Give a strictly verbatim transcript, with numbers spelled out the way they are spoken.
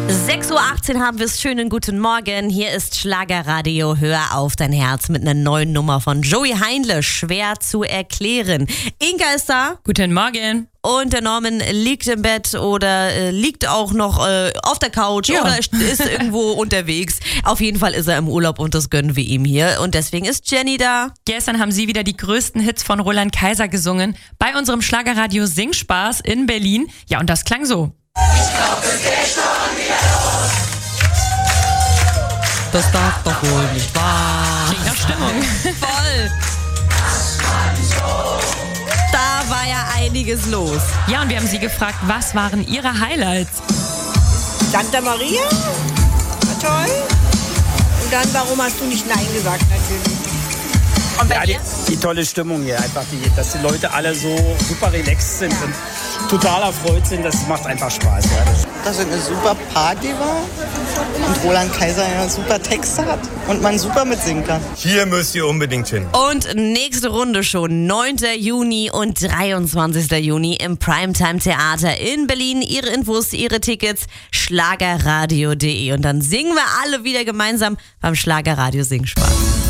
sechs Uhr achtzehn haben wir es. Schönen guten Morgen. Hier ist Schlagerradio. Hör auf dein Herz mit einer neuen Nummer von Joey Heinle. Schwer zu erklären. Inka ist da. Guten Morgen. Und der Norman liegt im Bett oder äh, liegt auch noch äh, auf der Couch Ja. oder ist irgendwo unterwegs. Auf jeden Fall ist er im Urlaub und das gönnen wir ihm hier. Und deswegen ist Jenny da. Gestern haben sie wieder die größten Hits von Roland Kaiser gesungen bei unserem Schlagerradio Singspaß in Berlin. Ja, und das klang so. Ich glaub, es geht schon wieder los. Das darf doch wohl nicht wahr. Klingt nach Stimmung. Voll. Da war ja einiges los. Ja, und wir haben sie gefragt, was waren ihre Highlights? Santa Maria, war toll. Und dann, warum hast du nicht Nein gesagt, natürlich. Und bei Ja, dir? die, die tolle Stimmung hier, einfach, die, dass die Leute alle so super relaxed sind und total erfreut sind, das macht einfach Spaß. Ja. Dass es eine super Party war und Roland Kaiser ja super Texte hat und man super mitsingen kann. Hier müsst ihr unbedingt hin. Und nächste Runde schon, neunter Juni und dreiundzwanzigster Juni im Primetime Theater in Berlin. Ihre Infos, ihre Tickets, schlagerradio punkt de. Und dann singen wir alle wieder gemeinsam beim Schlagerradio Singspaß.